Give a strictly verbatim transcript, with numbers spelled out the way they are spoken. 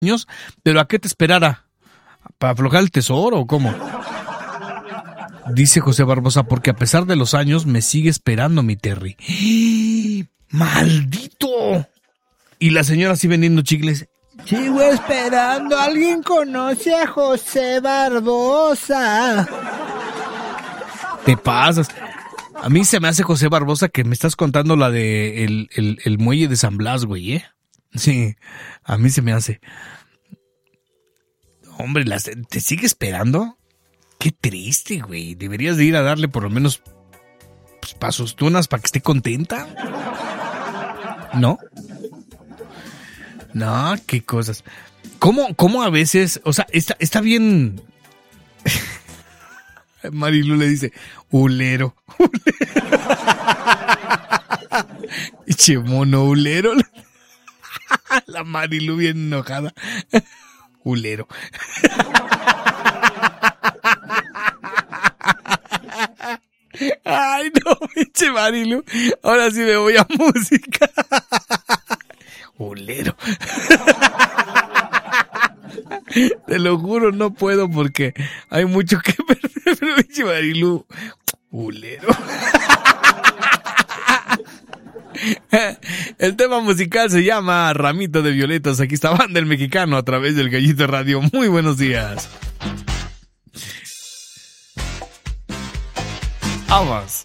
años, pero ¿a qué te esperara? ¿Para aflojar el tesoro o cómo? Dice José Barbosa, porque a pesar de los años me sigue esperando mi Terry. ¡Maldito! Y la señora así vendiendo chicles. Sigo esperando. ¿Alguien conoce a José Barbosa? Te pasas. A mí se me hace, José Barbosa, que me estás contando la de el, el, el muelle de San Blas, güey, ¿eh? Sí, a mí se me hace. Hombre, ¿las, ¿te sigue esperando? Qué triste, güey. Deberías de ir a darle por lo menos pues, pasos tunas para que esté contenta. ¿No? No, qué cosas. ¿Cómo, cómo a veces, o sea, está, está bien... Marilu le dice, hulero. Che mono hulero. La Marilu bien enojada. Hulero. Ay, no, pinche Marilu. Ahora sí me voy a música. Hulero. Te lo juro, no puedo porque hay mucho que perder, pero pinche Marilu. Hulero. El tema musical se llama Ramito de Violetas. Aquí está Banda El Mexicano a través del Gallito Radio. Muy buenos días. Vamos.